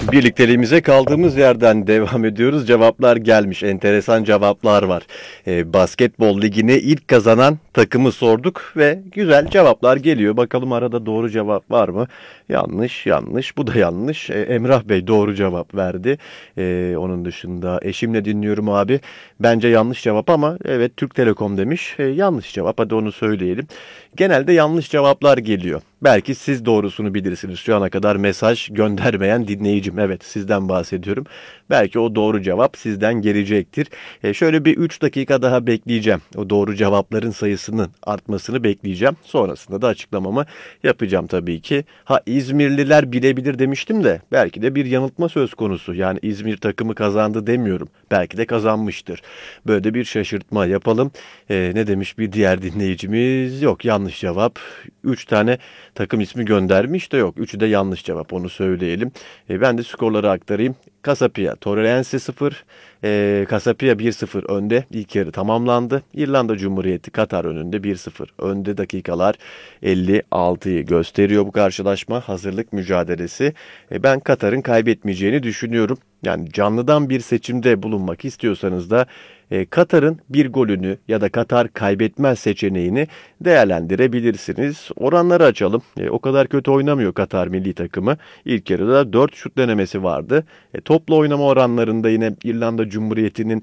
Birlikteliğimize kaldığımız yerden devam ediyoruz. Cevaplar gelmiş. Enteresan cevaplar var. Basketbol ligini ilk kazanan takımı sorduk ve güzel cevaplar geliyor. Bakalım arada doğru cevap var mı? Yanlış, yanlış. Bu da yanlış. Emrah Bey doğru cevap verdi. Onun dışında eşimle dinliyorum abi. Bence yanlış cevap ama evet Türk Telekom demiş. Yanlış cevap. Hadi onu söyleyelim. Genelde yanlış cevaplar geliyor. Belki siz doğrusunu bilirsiniz. Şu ana kadar mesaj göndermeyen dinleyicim. Evet sizden bahsediyorum. Belki o doğru cevap sizden gelecektir. Şöyle bir 3 dakika daha bekleyeceğim. O doğru cevapların sayısının artmasını bekleyeceğim. Sonrasında da açıklamamı yapacağım tabii ki. İzmirliler bilebilir demiştim de belki de bir yanıltma söz konusu. Yani İzmir takımı kazandı demiyorum. Belki de kazanmıştır. Böyle de bir şaşırtma yapalım. Ne demiş bir diğer dinleyicimiz? Yok yanlış cevap. 3 tane takım ismi göndermiş de yok. Üçü de yanlış cevap onu söyleyelim. Ben de skorları aktarayım. Casapia, Torrense 0, Casapia 1-0 önde. İlk yarı tamamlandı. İrlanda Cumhuriyeti Katar önünde 1-0 önde. Dakikalar 56'yı gösteriyor bu karşılaşma. Hazırlık mücadelesi. Ben Katar'ın kaybetmeyeceğini düşünüyorum. Yani canlıdan bir seçimde bulunmak istiyorsanız da Katar'ın bir golünü ya da Katar kaybetmez seçeneğini değerlendirebilirsiniz. Oranları açalım. O kadar kötü oynamıyor Katar milli takımı. İlk yarıda 4 şut denemesi vardı. Toplu oynama oranlarında yine İrlanda Cumhuriyeti'nin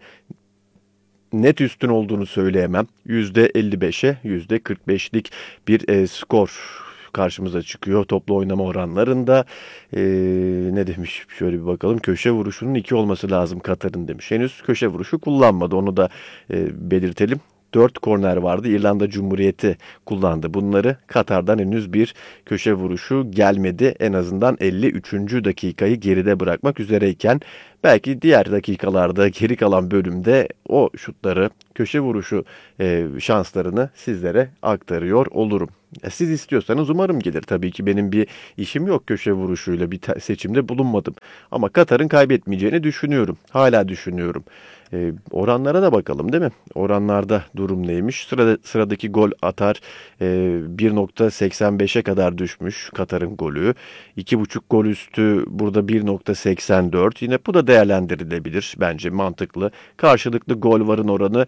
net üstün olduğunu söyleyemem. %55'e %45'lik bir skor karşımıza çıkıyor toplu oynama oranlarında. Ne demiş şöyle bir bakalım. Köşe vuruşunun 2 olması lazım Katar'ın demiş. Henüz köşe vuruşu kullanmadı onu da belirtelim. 4 korner vardı. İrlanda Cumhuriyeti kullandı bunları. Katar'dan henüz bir köşe vuruşu gelmedi. En azından 53. dakikayı geride bırakmak üzereyken belki diğer dakikalarda geri kalan bölümde o şutları, köşe vuruşu şanslarını sizlere aktarıyor olurum. Siz istiyorsanız umarım gelir. Tabii ki benim bir işim yok köşe vuruşuyla bir seçimde bulunmadım. Ama Katar'ın kaybetmeyeceğini düşünüyorum. Hala düşünüyorum. Oranlara da bakalım değil mi? Oranlarda durum neymiş? Sıradaki gol atar 1.85'e kadar düşmüş Katar'ın golü. 2.5 gol üstü burada 1.84. Yine bu da değerlendirilebilir. Bence mantıklı. Karşılıklı gol varın oranı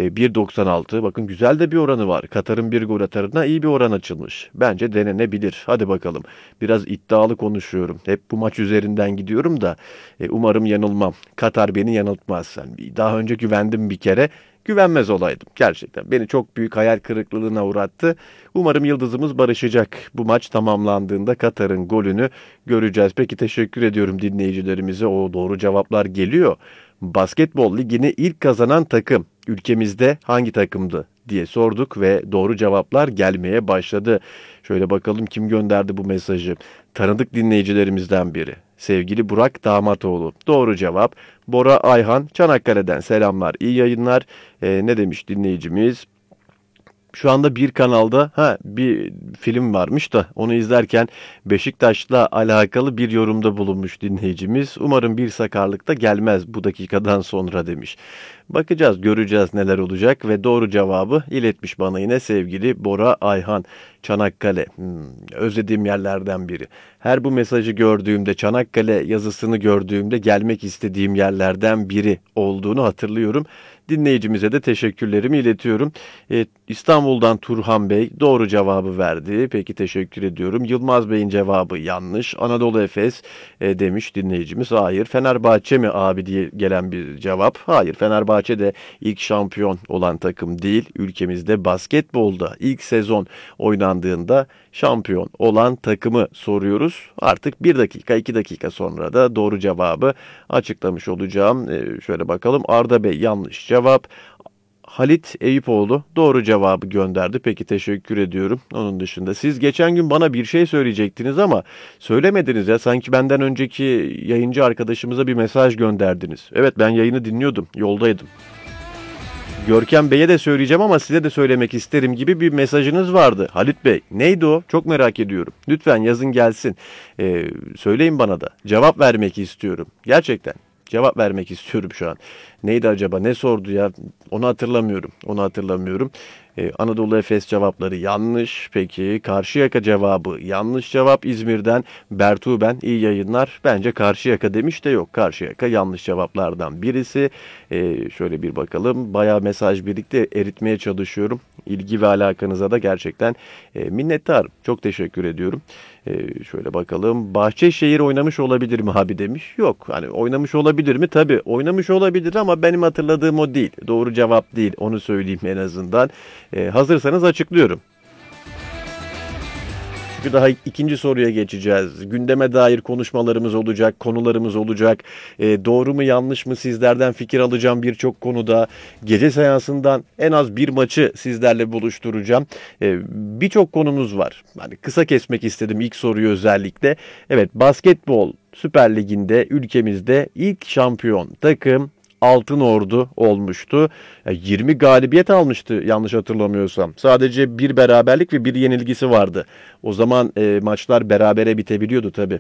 1.96. Bakın güzel de bir oranı var. Katar'ın bir gol atarına iyi bir oran açılmış. Bence denenebilir. Hadi bakalım. Biraz iddialı konuşuyorum. Hep bu maç üzerinden gidiyorum da umarım yanılmam. Katar beni yanıltmaz. Yani daha önce güvendim bir kere. Güvenmez olaydım gerçekten. Beni çok büyük hayal kırıklığına uğrattı. Umarım yıldızımız barışacak. Bu maç tamamlandığında Katar'ın golünü göreceğiz. Peki teşekkür ediyorum dinleyicilerimize. O doğru cevaplar geliyor. Basketbol ligini ilk kazanan takım ülkemizde hangi takımdı diye sorduk ve doğru cevaplar gelmeye başladı. Şöyle bakalım kim gönderdi bu mesajı. Tanıdık dinleyicilerimizden biri. Sevgili Burak Damatoğlu. Doğru cevap. Bora Ayhan Çanakkale'den selamlar. İyi yayınlar. Ne demiş dinleyicimiz? Şu anda bir kanalda bir film varmış da onu izlerken Beşiktaş'la alakalı bir yorumda bulunmuş dinleyicimiz. Umarım bir sakarlık da gelmez bu dakikadan sonra demiş. Bakacağız, göreceğiz neler olacak ve doğru cevabı iletmiş bana yine sevgili Bora Ayhan. Çanakkale. Özlediğim yerlerden biri. Her bu mesajı gördüğümde, Çanakkale yazısını gördüğümde gelmek istediğim yerlerden biri olduğunu hatırlıyorum. Dinleyicimize de teşekkürlerimi iletiyorum. İstanbul'dan Turhan Bey doğru cevabı verdi. Peki teşekkür ediyorum. Yılmaz Bey'in cevabı yanlış. Anadolu Efes demiş dinleyicimiz. Hayır. Fenerbahçe mi abi diye gelen bir cevap. Hayır. Fenerbahçe de ilk şampiyon olan takım değil. Ülkemizde basketbolda ilk sezon oynandığında şampiyon olan takımı soruyoruz. Artık 1 dakika 2 dakika sonra da doğru cevabı açıklamış olacağım. Şöyle bakalım. Arda Bey yanlış cevap. Halit Eyüpoğlu doğru cevabı gönderdi. Peki teşekkür ediyorum. Onun dışında siz geçen gün bana bir şey söyleyecektiniz ama söylemediniz ya. Sanki benden önceki yayıncı arkadaşımıza bir mesaj gönderdiniz. Evet ben yayını dinliyordum. Yoldaydım. Görkem Bey'e de söyleyeceğim ama size de söylemek isterim gibi bir mesajınız vardı. Halit Bey neydi o? Çok merak ediyorum. Lütfen yazın gelsin. Söyleyin bana da. Cevap vermek istiyorum. Gerçekten. Cevap vermek istiyorum şu an. Neydi acaba? Ne sordu ya? Onu hatırlamıyorum. Anadolu Efes cevapları yanlış. Peki Karşıyaka cevabı yanlış cevap. İzmir'den Bertu ben iyi yayınlar. Bence Karşıyaka demiş de yok. Karşıyaka yanlış cevaplardan birisi. Şöyle bir bakalım. Bayağı mesaj birlikte eritmeye çalışıyorum. İlgi ve alakanıza da gerçekten minnettarım. Çok teşekkür ediyorum. Şöyle bakalım. Bahçeşehir oynamış olabilir mi abi demiş. Yok. Hani oynamış olabilir mi? Tabii oynamış olabilir ama benim hatırladığım o değil. Doğru cevap değil. Onu söyleyeyim en azından. Hazırsanız açıklıyorum. Çünkü daha ikinci soruya geçeceğiz. Gündeme dair konuşmalarımız olacak, konularımız olacak. Doğru mu yanlış mı sizlerden fikir alacağım birçok konuda. Gece seansından en az bir maçı sizlerle buluşturacağım. Birçok konumuz var. Hani kısa kesmek istedim ilk soruyu özellikle. Evet, basketbol Süper Ligi'nde ülkemizde ilk şampiyon takım Altınordu olmuştu. 20 galibiyet almıştı yanlış hatırlamıyorsam. Sadece bir beraberlik ve bir yenilgisi vardı. O zaman maçlar berabere bitebiliyordu tabii.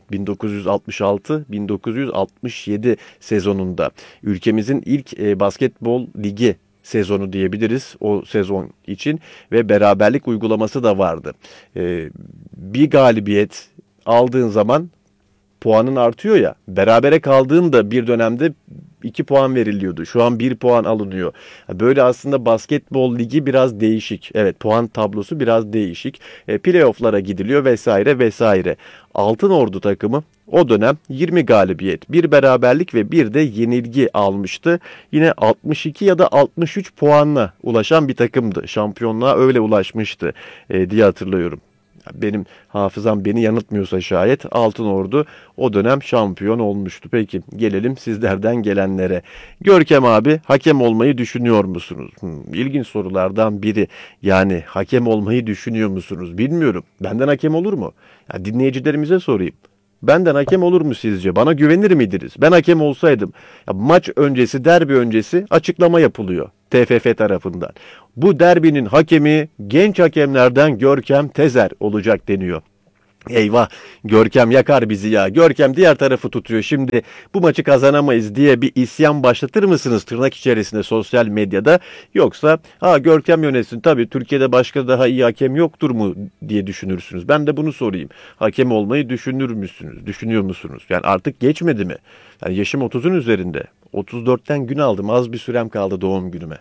1966-1967 sezonunda. Ülkemizin ilk basketbol ligi sezonu diyebiliriz o sezon için ve beraberlik uygulaması da vardı. Bir galibiyet aldığın zaman puanın artıyor ya. Berabere kaldığında bir dönemde 2 puan veriliyordu. Şu an 1 puan alınıyor. Böyle aslında basketbol ligi biraz değişik. Evet, puan tablosu biraz değişik. Playoff'lara gidiliyor vesaire vesaire. Altınordu takımı o dönem 20 galibiyet, bir beraberlik ve bir de yenilgi almıştı. Yine 62 ya da 63 puanla ulaşan bir takımdı. Şampiyonluğa öyle ulaşmıştı diye hatırlıyorum. Benim hafızam beni yanıltmıyorsa şayet Altınordu o dönem şampiyon olmuştu. Peki gelelim sizlerden gelenlere. Görkem abi, hakem olmayı düşünüyor musunuz? İlginç sorulardan biri. Yani hakem olmayı düşünüyor musunuz? Bilmiyorum. Benden hakem olur mu? Ya, dinleyicilerimize sorayım. Benden hakem olur mu sizce? Bana güvenir miydiniz? Ben hakem olsaydım. Ya, maç öncesi, derbi öncesi açıklama yapılıyor TFF tarafından. Bu derbinin hakemi genç hakemlerden Görkem Tezer olacak deniyor. Eyvah, Görkem yakar bizi ya. Görkem diğer tarafı tutuyor. Şimdi bu maçı kazanamayız diye bir isyan başlatır mısınız tırnak içerisinde sosyal medyada? Yoksa Görkem yönetsin, tabii Türkiye'de başka daha iyi hakem yoktur mu diye düşünürsünüz. Ben de bunu sorayım. Hakem olmayı düşünür müsünüz? Düşünüyor musunuz? Yani artık geçmedi mi? Yani yaşım 30'un üzerinde. 34'ten gün aldım. Az bir sürem kaldı doğum günüme.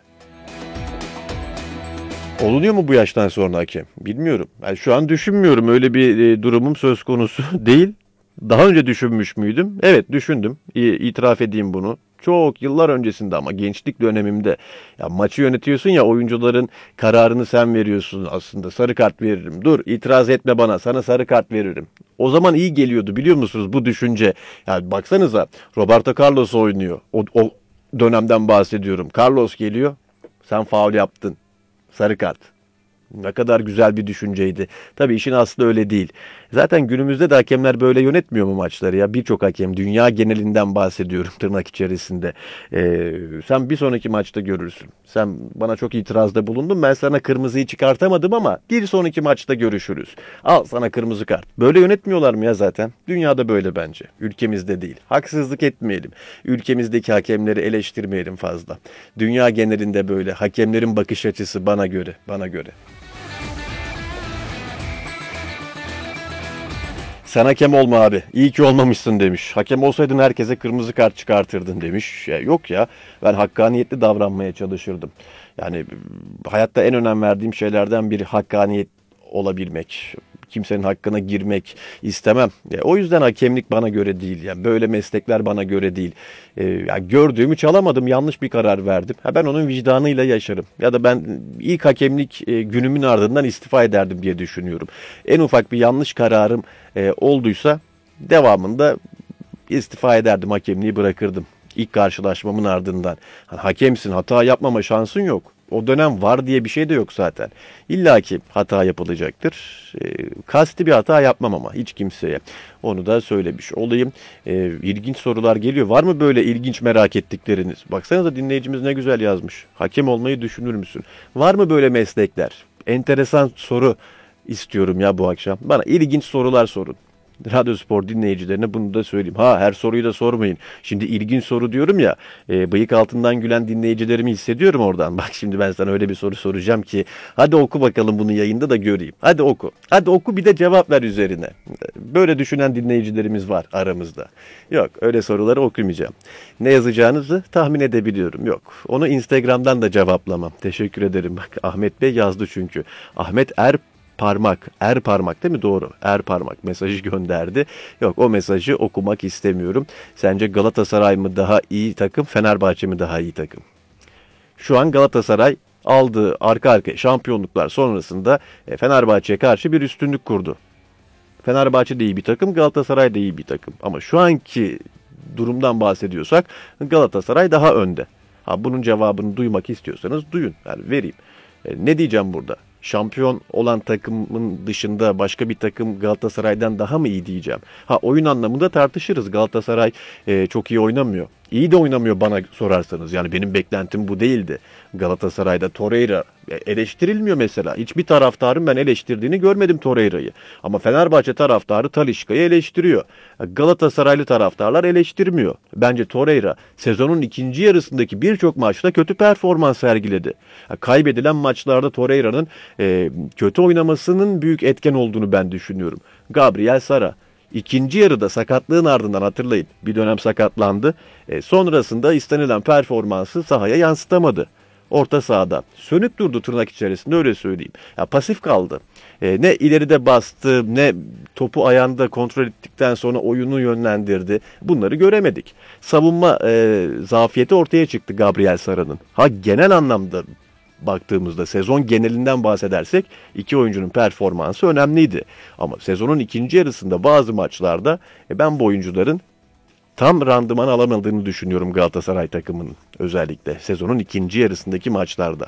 Olunuyor mu bu yaştan sonra hakem? Bilmiyorum. Yani şu an düşünmüyorum. Öyle bir durumum söz konusu değil. Daha önce düşünmüş müydüm? Evet, düşündüm. İtiraf edeyim bunu. Çok yıllar öncesinde ama gençlik dönemimde. Ya maçı yönetiyorsun ya, oyuncuların kararını sen veriyorsun aslında. Sarı kart veririm. Dur, itiraz etme bana. Sana sarı kart veririm. O zaman iyi geliyordu, biliyor musunuz bu düşünce? Yani baksanıza, Roberto Carlos oynuyor. O dönemden bahsediyorum. Carlos geliyor. Sen faul yaptın. Sarı kart. Ne kadar güzel bir düşünceydi. Tabii işin aslı öyle değil. Zaten günümüzde de hakemler böyle yönetmiyor mu maçları ya? Birçok hakem, dünya genelinden bahsediyorum tırnak içerisinde. Sen bir sonraki maçta görürsün. Sen bana çok itirazda bulundun. Ben sana kırmızıyı çıkartamadım ama bir sonraki maçta görüşürüz. Al sana kırmızı kart. Böyle yönetmiyorlar mı ya zaten? Dünyada böyle bence. Ülkemizde değil. Haksızlık etmeyelim. Ülkemizdeki hakemleri eleştirmeyelim fazla. Dünya genelinde böyle. Hakemlerin bakış açısı bana göre. Bana göre. Sen hakem olma abi. İyi ki olmamışsın demiş. Hakem olsaydın herkese kırmızı kart çıkartırdın demiş. Ya yok ya. Ben hakkaniyetli davranmaya çalışırdım. Yani hayatta en önem verdiğim şeylerden biri hakkaniyet olabilmek. Kimsenin hakkına girmek istemem. O yüzden hakemlik bana göre değil. Yani böyle meslekler bana göre değil. Yani gördüğümü çalamadım, yanlış bir karar verdim. Ben onun vicdanıyla yaşarım. Ya da ben ilk hakemlik günümün ardından istifa ederdim diye düşünüyorum. En ufak bir yanlış kararım olduysa devamında istifa ederdim, hakemliği bırakırdım. İlk karşılaşmamın ardından. Hakemsin, hata yapmama şansın yok. O dönem var diye bir şey de yok zaten. İlla ki hata yapılacaktır. Kasti bir hata yapmam ama hiç kimseye. Onu da söylemiş olayım. İlginç sorular geliyor. Var mı böyle ilginç merak ettikleriniz? Baksanıza, dinleyicimiz ne güzel yazmış. Hakem olmayı düşünür müsün? Var mı böyle meslekler? Enteresan soru istiyorum ya bu akşam. Bana ilginç sorular sorun. Radyospor dinleyicilerine bunu da söyleyeyim. Ha, her soruyu da sormayın. Şimdi ilginç soru diyorum ya, bıyık altından gülen dinleyicilerimi hissediyorum oradan. Bak şimdi ben sana öyle bir soru soracağım ki hadi oku bakalım bunu yayında da göreyim. Hadi oku. Hadi oku, bir de cevap ver üzerine. Böyle düşünen dinleyicilerimiz var aramızda. Yok, öyle soruları okumayacağım. Ne yazacağınızı tahmin edebiliyorum. Yok. Onu Instagram'dan da cevaplamam. Teşekkür ederim. Bak, Ahmet Bey yazdı çünkü. Ahmet Er parmak değil mi? Doğru. Er parmak mesajı gönderdi. Yok, o mesajı okumak istemiyorum. Sence Galatasaray mı daha iyi takım, Fenerbahçe mi daha iyi takım? Şu an Galatasaray aldığı arka arkaya şampiyonluklar sonrasında Fenerbahçe'ye karşı bir üstünlük kurdu. Fenerbahçe de iyi bir takım, Galatasaray da iyi bir takım. Ama şu anki durumdan bahsediyorsak Galatasaray daha önde. Ha, bunun cevabını duymak istiyorsanız duyun. Yani vereyim. Ne diyeceğim burada? Şampiyon olan takımın dışında başka bir takım Galatasaray'dan daha mı iyi diyeceğim? Ha, oyun anlamında tartışırız. Galatasaray çok iyi oynamıyor. İyi de oynamıyor bana sorarsanız. Yani benim beklentim bu değildi. Galatasaray'da Torreira eleştirilmiyor mesela. Hiçbir taraftarın ben eleştirdiğini görmedim Torreira'yı. Ama Fenerbahçe taraftarı Talisca'yı eleştiriyor. Galatasaraylı taraftarlar eleştirmiyor. Bence Torreira sezonun ikinci yarısındaki birçok maçta kötü performans sergiledi. Kaybedilen maçlarda Torreira'nın kötü oynamasının büyük etken olduğunu ben düşünüyorum. Gabriel Sara İkinci yarıda sakatlığın ardından hatırlayın, bir dönem sakatlandı. Sonrasında istenilen performansı sahaya yansıtamadı. Orta sahada sönük durdu, tırnak içerisinde öyle söyleyeyim. Ya, pasif kaldı. Ne ileride bastı, ne topu ayağında kontrol ettikten sonra oyunu yönlendirdi. Bunları göremedik. Savunma zafiyeti ortaya çıktı Gabriel Sara'nın. Ha, genel anlamda baktığımızda sezon genelinden bahsedersek iki oyuncunun performansı önemliydi. Ama sezonun ikinci yarısında bazı maçlarda ben bu oyuncuların tam randıman alamadığını düşünüyorum Galatasaray takımının, özellikle sezonun ikinci yarısındaki maçlarda.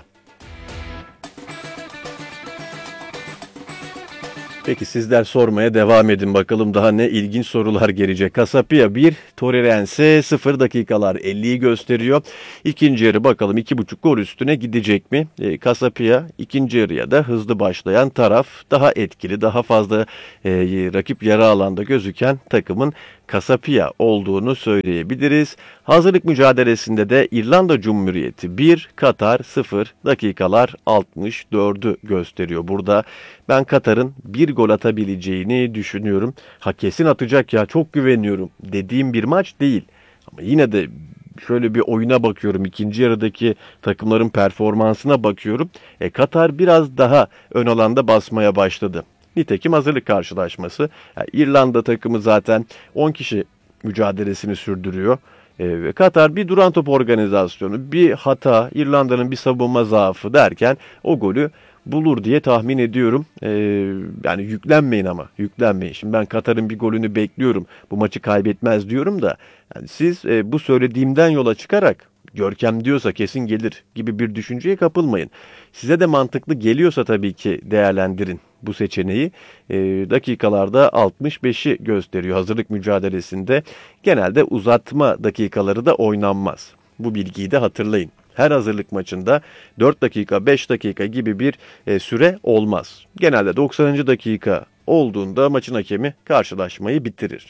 Peki sizler sormaya devam edin bakalım, daha ne ilginç sorular gelecek. Casapia 1, Torrerense 0 dakikalar 50'yi gösteriyor. İkinci yarı bakalım 2,5 gol üstüne gidecek mi? Casapia ikinci yarıya da hızlı başlayan taraf, daha etkili, daha fazla rakip yarı alanda gözüken takımın Casapia olduğunu söyleyebiliriz. Hazırlık mücadelesinde de İrlanda Cumhuriyeti 1, Katar 0 dakikalar 64'ü gösteriyor. Burada ben Katar'ın bir gol atabileceğini düşünüyorum. Ha, kesin atacak ya, çok güveniyorum dediğim bir maç değil. Ama yine de şöyle bir oyuna bakıyorum. İkinci yarıdaki takımların performansına bakıyorum. Katar biraz daha ön alanda basmaya başladı. Nitekim hazırlık karşılaşması. Yani İrlanda takımı zaten 10 kişi mücadelesini sürdürüyor. Ve Katar bir duran top organizasyonu, bir hata, İrlanda'nın bir savunma zaafı derken o golü bulur diye tahmin ediyorum. Yani yüklenmeyin ama, yüklenmeyin. Şimdi ben Katar'ın bir golünü bekliyorum, bu maçı kaybetmez diyorum da, yani siz bu söylediğimden yola çıkarak Görkem diyorsa kesin gelir gibi bir düşünceye kapılmayın. Size de mantıklı geliyorsa tabii ki değerlendirin bu seçeneği. Dakikalarda 65'i gösteriyor hazırlık mücadelesinde. Genelde uzatma dakikaları da oynanmaz. Bu bilgiyi de hatırlayın. Her hazırlık maçında 4 dakika, 5 dakika gibi bir süre olmaz. Genelde 90. dakika olduğunda maçın hakemi karşılaşmayı bitirir.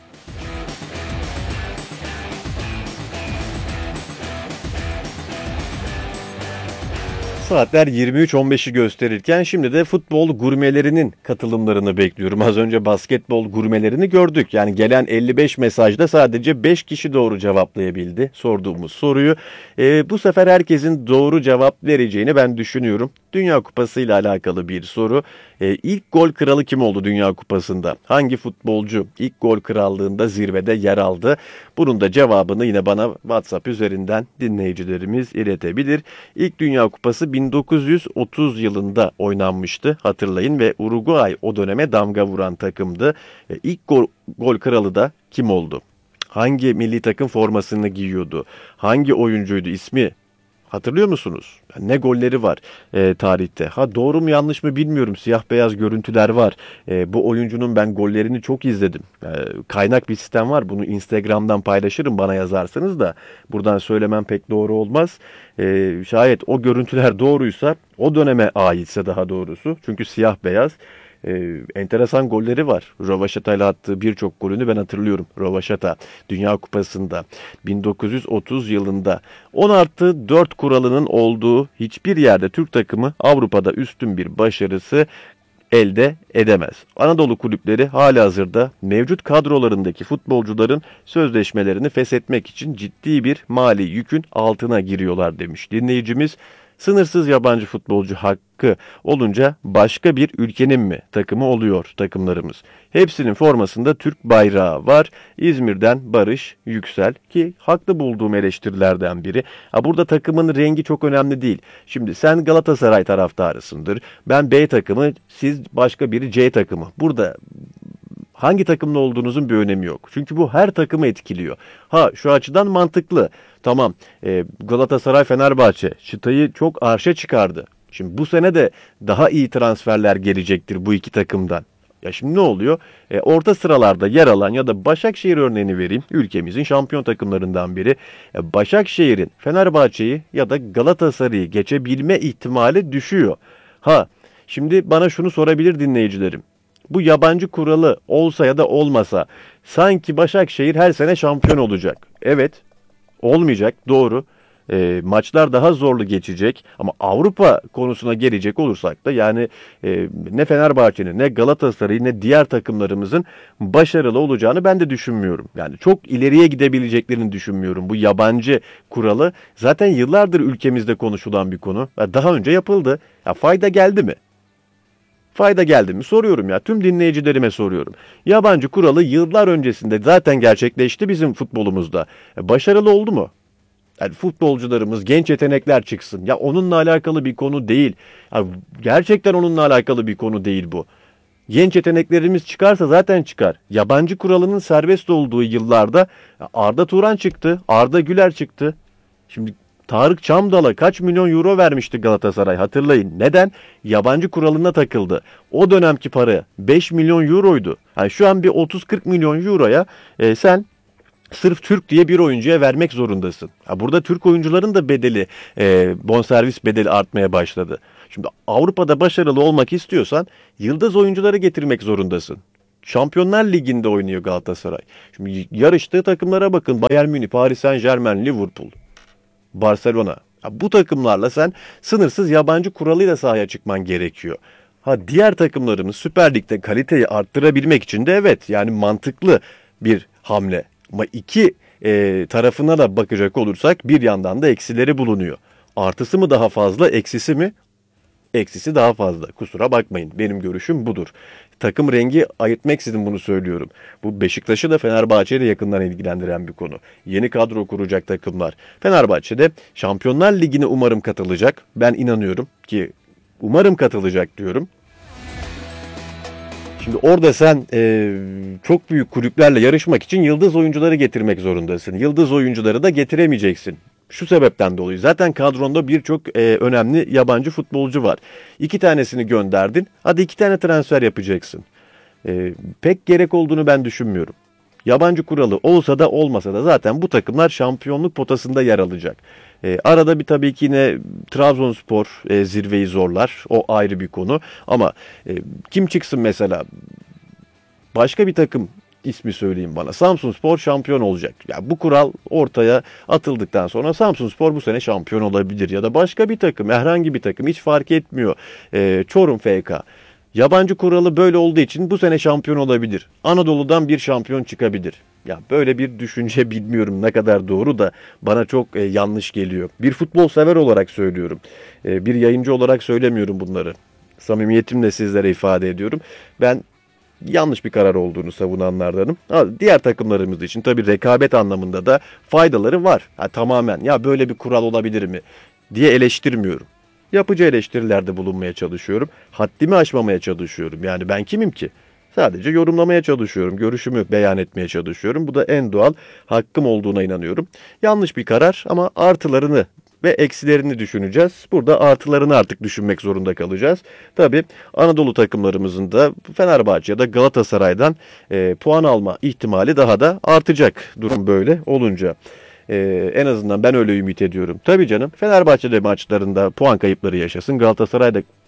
Saatler 23.15'i gösterirken şimdi de futbol gurmelerinin katılımlarını bekliyorum. Az önce basketbol gurmelerini gördük. Yani gelen 55 mesajda sadece 5 kişi doğru cevaplayabildi sorduğumuz soruyu. Bu sefer herkesin doğru cevap vereceğini ben düşünüyorum. Dünya Kupası ile alakalı bir soru. İlk gol kralı kim oldu Dünya Kupası'nda? Hangi futbolcu ilk gol krallığında zirvede yer aldı? Bunun da cevabını yine bana WhatsApp üzerinden dinleyicilerimiz iletebilir. İlk Dünya Kupası 1930 yılında oynanmıştı, hatırlayın, ve Uruguay o döneme damga vuran takımdı. İlk gol kralı da kim oldu? Hangi milli takım formasını giyiyordu? Hangi oyuncuydu, ismi? Hatırlıyor musunuz? Ne golleri var tarihte. Ha, doğru mu yanlış mı bilmiyorum. Siyah beyaz görüntüler var. Bu oyuncunun ben gollerini çok izledim. Kaynak bir sistem var. Bunu Instagram'dan paylaşırım bana yazarsanız da. Buradan söylemem pek doğru olmaz. Şayet o görüntüler doğruysa, o döneme aitse daha doğrusu. Çünkü siyah beyaz. Enteresan golleri var. Rövaşata ile attığı birçok golünü ben hatırlıyorum. Rövaşata Dünya Kupası'nda 1930 yılında 10+4 kuralının olduğu hiçbir yerde Türk takımı Avrupa'da üstün bir başarısı elde edemez. Anadolu kulüpleri halihazırda mevcut kadrolarındaki futbolcuların sözleşmelerini feshetmek için ciddi bir mali yükün altına giriyorlar demiş dinleyicimiz. Sınırsız yabancı futbolcu hakkı olunca başka bir ülkenin mi takımı oluyor takımlarımız? Hepsinin formasında Türk bayrağı var. İzmir'den Barış Yüksel ki haklı bulduğum eleştirilerden biri. Burada takımın rengi çok önemli değil. Şimdi sen Galatasaray taraftarısındır. Ben B takımı, siz başka biri C takımı. Burada hangi takımda olduğunuzun bir önemi yok. Çünkü bu her takımı etkiliyor. Şu açıdan mantıklı. Tamam, Galatasaray Fenerbahçe çıtayı çok arşa çıkardı. Şimdi bu sene de daha iyi transferler gelecektir bu iki takımdan. Ya şimdi ne oluyor? Orta sıralarda yer alan ya da Başakşehir örneğini vereyim. Ülkemizin şampiyon takımlarından biri. Başakşehir'in Fenerbahçe'yi ya da Galatasaray'ı geçebilme ihtimali düşüyor. Şimdi bana şunu sorabilir dinleyicilerim. Bu yabancı kuralı olsa ya da olmasa sanki Başakşehir her sene şampiyon olacak. Evet, olmayacak, doğru. Maçlar daha zorlu geçecek ama Avrupa konusuna gelecek olursak da yani ne Fenerbahçe'nin ne Galatasaray'ın ne diğer takımlarımızın başarılı olacağını ben de düşünmüyorum. Yani çok ileriye gidebileceklerini düşünmüyorum. Bu yabancı kuralı zaten yıllardır ülkemizde konuşulan bir konu. Daha önce yapıldı. Fayda geldi mi? Fayda geldi mi? Soruyorum ya. Tüm dinleyicilerime soruyorum. Yabancı kuralı yıllar öncesinde zaten gerçekleşti bizim futbolumuzda. Başarılı oldu mu? Yani futbolcularımız, genç yetenekler çıksın. Ya onunla alakalı bir konu değil. Ya gerçekten onunla alakalı bir konu değil bu. Genç yeteneklerimiz çıkarsa zaten çıkar. Yabancı kuralının serbest olduğu yıllarda Arda Turan çıktı, Arda Güler çıktı. Şimdi Tarık Çamdal'a kaç milyon euro vermişti Galatasaray, hatırlayın. Neden? Yabancı kuralına takıldı. O dönemki para 5 milyon euroydu. Yani şu an bir 30-40 milyon euroya sen sırf Türk diye bir oyuncuya vermek zorundasın. Burada Türk oyuncuların da bedeli, bonservis bedeli artmaya başladı. Şimdi Avrupa'da başarılı olmak istiyorsan yıldız oyuncuları getirmek zorundasın. Şampiyonlar Ligi'nde oynuyor Galatasaray. Şimdi yarıştığı takımlara bakın. Bayern Münih, Paris Saint-Germain, Liverpool, Barcelona. Bu takımlarla sen sınırsız yabancı kuralıyla sahaya çıkman gerekiyor. Diğer takımlarımız Süper Lig'de kaliteyi arttırabilmek için de evet yani mantıklı bir hamle. Ama iki tarafına da bakacak olursak bir yandan da eksileri bulunuyor. Artısı mı daha fazla, eksisi mi? Eksisi daha fazla. Kusura bakmayın. Benim görüşüm budur. Takım rengi ayırtmeksizin bunu söylüyorum. Bu Beşiktaş'ı da Fenerbahçe'yi de yakından ilgilendiren bir konu. Yeni kadro kuracak takımlar. Fenerbahçe'de Şampiyonlar Ligi'ne umarım katılacak. Ben inanıyorum ki umarım katılacak diyorum. Şimdi orada sen çok büyük kulüplerle yarışmak için yıldız oyuncuları getirmek zorundasın. Yıldız oyuncuları da getiremeyeceksin. Şu sebepten dolayı zaten kadronda birçok önemli yabancı futbolcu var. 2 tanesini gönderdin. Hadi 2 tane transfer yapacaksın. Pek gerek olduğunu ben düşünmüyorum. Yabancı kuralı olsa da olmasa da zaten bu takımlar şampiyonluk potasında yer alacak. Arada bir tabii ki yine Trabzonspor zirveyi zorlar. O ayrı bir konu. Ama kim çıksın mesela? Başka bir takım ismi söyleyeyim bana. Samsunspor şampiyon olacak. Ya bu kural ortaya atıldıktan sonra Samsunspor bu sene şampiyon olabilir. Ya da başka bir takım, herhangi bir takım hiç fark etmiyor. Çorum FK. Yabancı kuralı böyle olduğu için bu sene şampiyon olabilir. Anadolu'dan bir şampiyon çıkabilir. Ya böyle bir düşünce bilmiyorum ne kadar doğru da bana çok yanlış geliyor. Bir futbol sever olarak söylüyorum. Bir yayıncı olarak söylemiyorum bunları. Samimiyetimle sizlere ifade ediyorum. Ben yanlış bir karar olduğunu savunanlardanım. Diğer takımlarımız için tabii rekabet anlamında da faydaları var. Tamamen ya böyle bir kural olabilir mi diye eleştirmiyorum. Yapıcı eleştirilerde bulunmaya çalışıyorum. Haddimi aşmamaya çalışıyorum. Yani ben kimim ki? Sadece yorumlamaya çalışıyorum. Görüşümü beyan etmeye çalışıyorum. Bu da en doğal hakkım olduğuna inanıyorum. Yanlış bir karar ama artılarını ve eksilerini düşüneceğiz. Burada artılarını artık düşünmek zorunda kalacağız. Tabii Anadolu takımlarımızın da Fenerbahçe ya da Galatasaray'dan puan alma ihtimali daha da artacak durum böyle olunca. En azından ben öyle ümit ediyorum. Tabii canım Fenerbahçe'de maçlarında puan kayıpları yaşasın. Galatasaray'da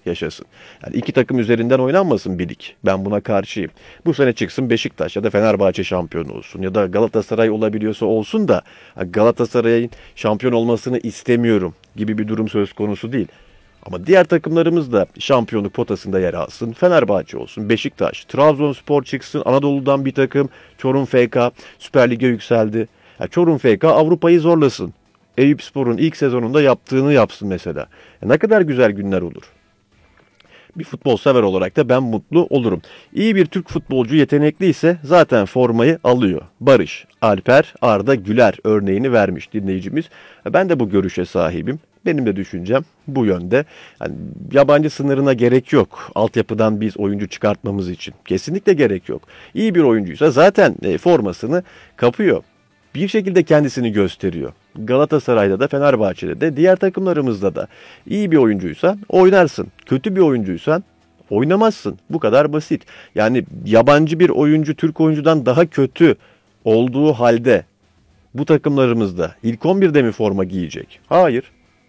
yaşasın. Yani iki takım üzerinden oynanmasın bir lig. Ben buna karşıyım. Bu sene çıksın Beşiktaş ya da Fenerbahçe şampiyon olsun ya da Galatasaray olabiliyorsa olsun da Galatasaray'ın şampiyon olmasını istemiyorum gibi bir durum söz konusu değil. Ama diğer takımlarımız da şampiyonluk potasında yer alsın. Fenerbahçe olsun, Beşiktaş, Trabzonspor çıksın, Anadolu'dan bir takım, Çorum FK Süper Lig'e yükseldi. Ya Çorum FK Avrupa'yı zorlasın. Eyüpspor'un ilk sezonunda yaptığını yapsın mesela. Ne kadar güzel günler olur. Bir futbol sever olarak da ben mutlu olurum. İyi bir Türk futbolcu yetenekliyse zaten formayı alıyor. Barış, Alper, Arda Güler örneğini vermiş dinleyicimiz. Ben de bu görüşe sahibim. Benim de düşüncem bu yönde. Yani yabancı sınırına gerek yok. Altyapıdan biz oyuncu çıkartmamız için. Kesinlikle gerek yok. İyi bir oyuncuysa zaten formasını kapıyor. Bir şekilde kendisini gösteriyor. Galatasaray'da da Fenerbahçe'de de diğer takımlarımızda da iyi bir oyuncuysan oynarsın. Kötü bir oyuncuysan oynamazsın. Bu kadar basit. Yani yabancı bir oyuncu Türk oyuncudan daha kötü olduğu halde bu takımlarımızda ilk 11'de mi forma giyecek? Hayır.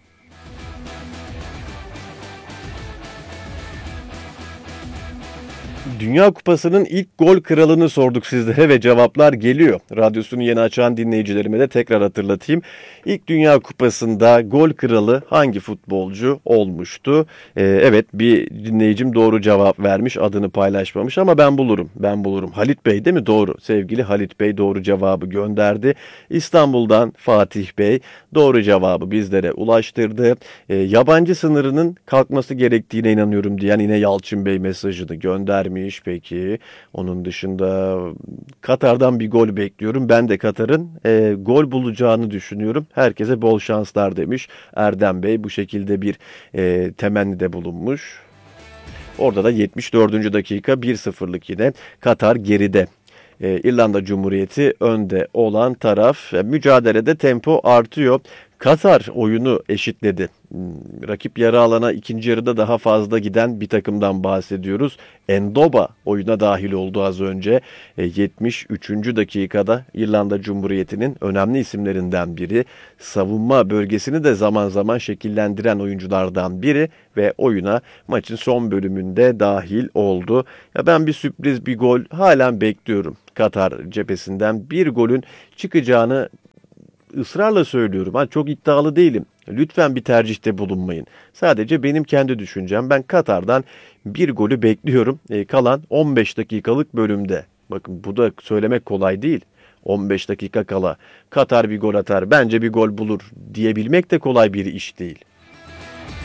Dünya Kupası'nın ilk gol kralını sorduk sizlere ve cevaplar geliyor. Radyosunu yeni açan dinleyicilerime de tekrar hatırlatayım. İlk Dünya Kupası'nda gol kralı hangi futbolcu olmuştu? Evet, bir dinleyicim doğru cevap vermiş, adını paylaşmamış ama ben bulurum. Ben bulurum. Halit Bey değil mi? Doğru. Sevgili Halit Bey doğru cevabı gönderdi. İstanbul'dan Fatih Bey doğru cevabı bizlere ulaştırdı. Yabancı sınırının kalkması gerektiğine inanıyorum diyen yine Yalçın Bey mesajını göndermiş. Peki onun dışında Katar'dan bir gol bekliyorum. Ben de Katar'ın gol bulacağını düşünüyorum. Herkese bol şanslar demiş. Erdem Bey bu şekilde bir temennide bulunmuş. Orada da 74. dakika 1-0'lık yine Katar geride. İrlanda Cumhuriyeti önde olan taraf. Mücadelede tempo artıyor. Katar oyunu eşitledi. Rakip yarı alana ikinci yarıda daha fazla giden bir takımdan bahsediyoruz. Endoba oyuna dahil oldu az önce. 73. dakikada İrlanda Cumhuriyeti'nin önemli isimlerinden biri. Savunma bölgesini de zaman zaman şekillendiren oyunculardan biri ve oyuna maçın son bölümünde dahil oldu. Ya ben bir sürpriz bir gol halen bekliyorum. Katar cephesinden bir golün çıkacağını ısrarla söylüyorum. Çok iddialı değilim. Lütfen bir tercihte bulunmayın. Sadece benim kendi düşüncem. Ben Katar'dan bir golü bekliyorum. Kalan 15 dakikalık bölümde. Bakın bu da söylemek kolay değil. 15 dakika kala Katar bir gol atar, bence bir gol bulur diyebilmek de kolay bir iş değil.